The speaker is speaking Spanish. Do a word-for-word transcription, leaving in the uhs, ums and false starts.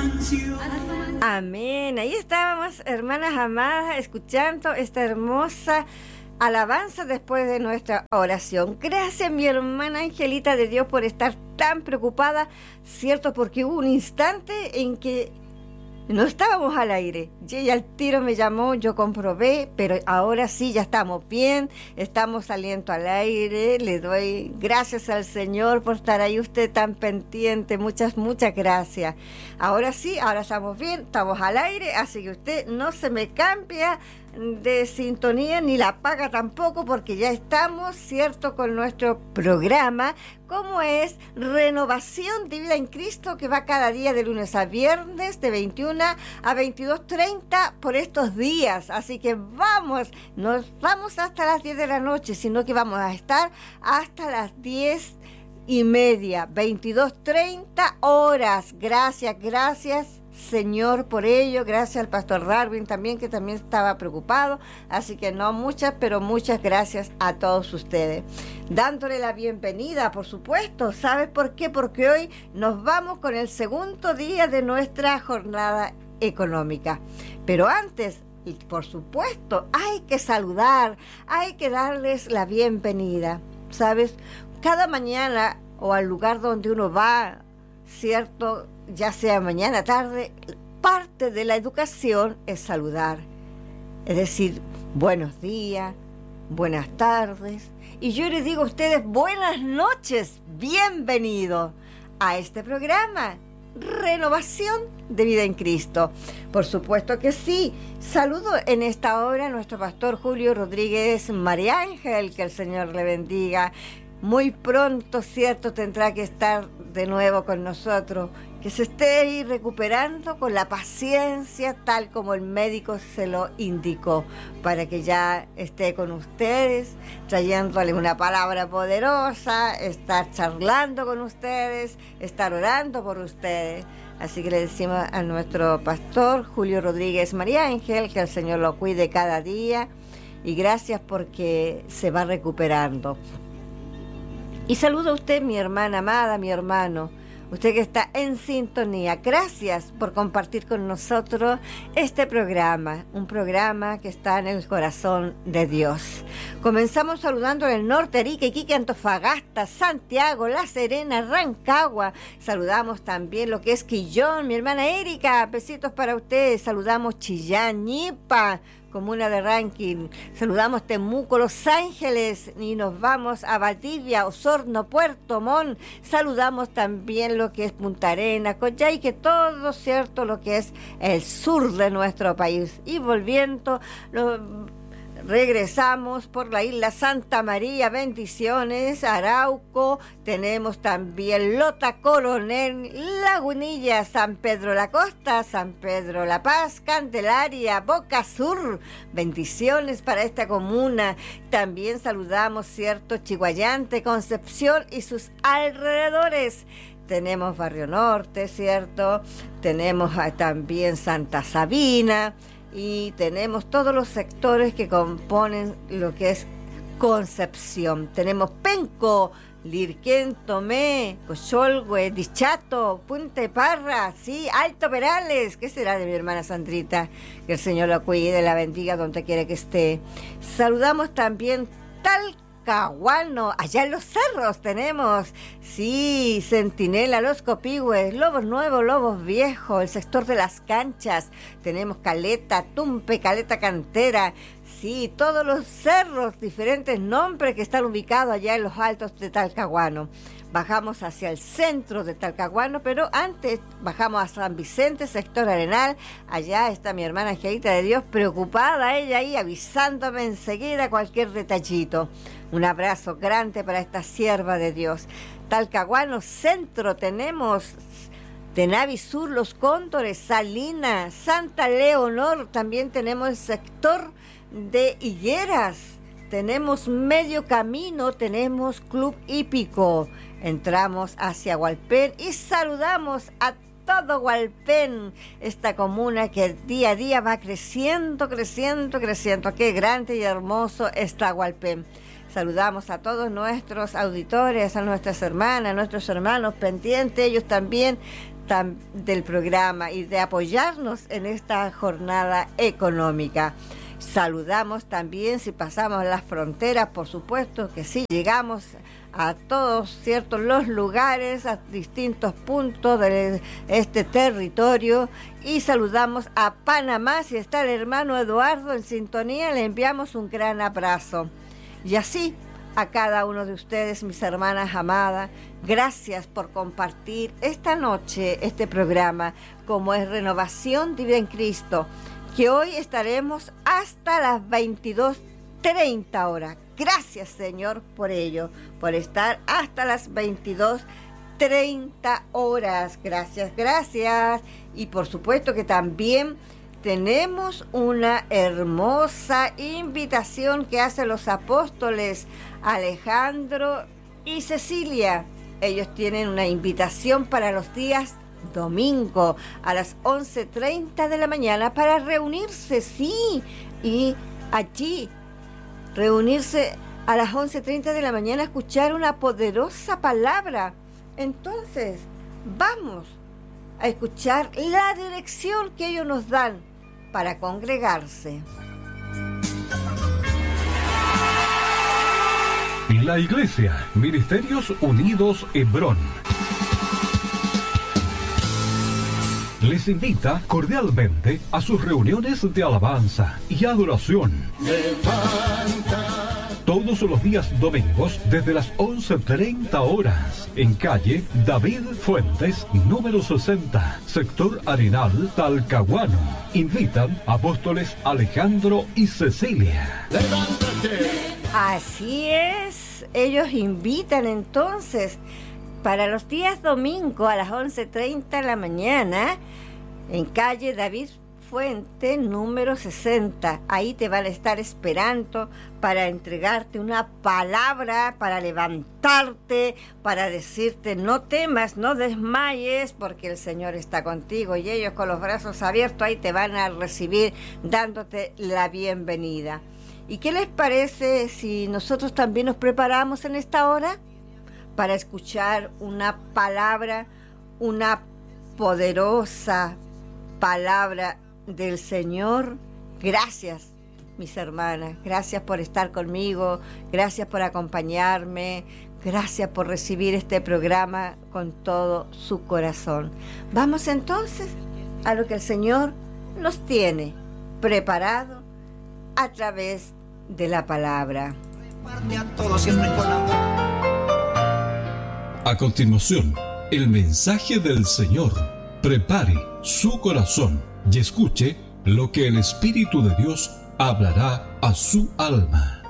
Amén. Ahí estábamos, hermanas amadas, escuchando esta hermosa alabanza después de nuestra oración. Gracias, mi hermana Angelita de Dios, por estar tan preocupada, ¿cierto? Porque hubo un instante en que no estábamos al aire. Y ella al tiro me llamó, yo comprobé, pero ahora sí ya estamos bien, estamos saliendo al aire. Le doy gracias al Señor por estar ahí usted tan pendiente. Muchas, muchas gracias. Ahora sí, ahora estamos bien, estamos al aire, así que usted no se me cambia de sintonía ni la apaga tampoco, porque ya estamos, ¿cierto?, con nuestro programa, como es Renovación de Vida en Cristo, que va cada día de lunes a viernes de veintiuna a veintidós treinta por estos días. Así que vamos, nos vamos hasta las diez de la noche, sino que vamos a estar hasta las diez y media, veintidós treinta horas. Gracias, gracias, Señor, por ello. Gracias al pastor Darwin también, que también estaba preocupado. Así que no muchas, pero muchas gracias a todos ustedes. Dándole la bienvenida, por supuesto. ¿Sabes por qué? Porque hoy nos vamos con el segundo día de nuestra jornada económica. Pero antes, y por supuesto, hay que saludar, hay que darles la bienvenida. ¿Sabes? Cada mañana o al lugar donde uno va, ¿cierto?, ya sea mañana, tarde, parte de la educación es saludar. Es decir, buenos días, buenas tardes. Y yo les digo a ustedes, buenas noches, bienvenidos a este programa, Renovación de Vida en Cristo. Por supuesto que sí. Saludo en esta hora a nuestro pastor Julio Rodríguez María Ángel, que el Señor le bendiga. Muy pronto, cierto, tendrá que estar de nuevo con nosotros, que se esté ahí recuperando con la paciencia tal como el médico se lo indicó, para que ya esté con ustedes, trayéndole una palabra poderosa, estar charlando con ustedes, estar orando por ustedes. Así que le decimos a nuestro pastor Julio Rodríguez María Ángel que el Señor lo cuide cada día, y gracias porque se va recuperando. Y saludo a usted, mi hermana amada, mi hermano, usted que está en sintonía. Gracias por compartir con nosotros este programa, un programa que está en el corazón de Dios. Comenzamos saludando en el norte, Arica, Iquique, Antofagasta, Santiago, La Serena, Rancagua. Saludamos también lo que es Quillón, mi hermana Erika, besitos para ustedes. Saludamos Chillán, Ñipa, comuna de Ranking. Saludamos Temuco, Los Ángeles, y nos vamos a Valdivia, Osorno, Puerto Montt. Saludamos también lo que es Punta Arenas, Coyhaique, todo, cierto, lo que es el sur de nuestro país. Y volviendo, lo, regresamos por la isla Santa María, bendiciones, Arauco, tenemos también Lota, Coronel, Lagunilla, San Pedro la Costa, San Pedro La Paz, Candelaria, Boca Sur, bendiciones para esta comuna. También saludamos, cierto, Chiguayante, Concepción y sus alrededores. Tenemos Barrio Norte, cierto, tenemos también Santa Sabina, y tenemos todos los sectores que componen lo que es Concepción. Tenemos Penco, Lirquén, Tomé, Cocholgüe, Dichato, Punta Parra, sí, Alto Perales. ¿Qué será de mi hermana Sandrita? Que el Señor la cuide, la bendiga donde quiera que esté. Saludamos también Talcahuano, allá en los cerros tenemos, sí, Centinela, Los Copigües, Lobos Nuevos, Lobos Viejos, el sector de las canchas, tenemos Caleta, Tumpe, Caleta Cantera, sí, todos los cerros, diferentes nombres que están ubicados allá en los altos de Talcahuano. Bajamos hacia el centro de Talcahuano, pero antes bajamos a San Vicente, sector Arenal. Allá está mi hermana Angelita de Dios, preocupada ella ahí, avisándome enseguida cualquier detallito. Un abrazo grande para esta sierva de Dios. Talcahuano Centro tenemos Tenavi Sur, Los Cóndores, Salina, Santa Leonor. También tenemos el sector de Higueras. Tenemos Medio Camino, tenemos Club Hípico. Entramos hacia Hualpén y saludamos a todo Hualpén, esta comuna que día a día va creciendo, creciendo, creciendo. Qué grande y hermoso está Hualpén. Saludamos a todos nuestros auditores, a nuestras hermanas, a nuestros hermanos pendientes, ellos también del programa y de apoyarnos en esta jornada económica. Saludamos también si pasamos las fronteras, por supuesto que sí, llegamos a todos ciertos los lugares, a distintos puntos de este territorio, y saludamos a Panamá. Si está el hermano Eduardo en sintonía, le enviamos un gran abrazo. Y así a cada uno de ustedes, mis hermanas amadas, gracias por compartir esta noche este programa, como es Renovación Divina en Cristo, que hoy estaremos hasta las veintidós treinta horas. Gracias, Señor, por ello, por estar hasta las veintidós treinta horas. Gracias, gracias. Y por supuesto que también tenemos una hermosa invitación que hacen los apóstoles Alejandro y Cecilia. Ellos tienen una invitación para los días domingo a las once treinta de la mañana para reunirse, sí, y allí reunirse a las once treinta de la mañana a escuchar una poderosa palabra. Entonces, vamos a escuchar la dirección que ellos nos dan para congregarse. La Iglesia Ministerios Unidos Hebrón les invita cordialmente a sus reuniones de alabanza y adoración. Levanta. Todos los días domingos desde las once treinta horas en calle David Fuentes, número sesenta, sector Arenal, Talcahuano. Invitan apóstoles Alejandro y Cecilia. ¡Levántate! Así es, ellos invitan entonces para los días domingo a las once treinta de la mañana en calle David Fuente número sesenta. Ahí te van a estar esperando para entregarte una palabra, para levantarte, para decirte no temas, no desmayes, porque el Señor está contigo, y ellos con los brazos abiertos ahí te van a recibir dándote la bienvenida. ¿Y qué les parece si nosotros también nos preparamos en esta hora para escuchar una palabra, una poderosa palabra del Señor? Gracias, mis hermanas, gracias por estar conmigo, gracias por acompañarme, gracias por recibir este programa con todo su corazón. Vamos entonces a lo que el Señor nos tiene preparado a través de la palabra. A continuación, el mensaje del Señor. Prepare su corazón y escuche lo que el Espíritu de Dios hablará a su alma.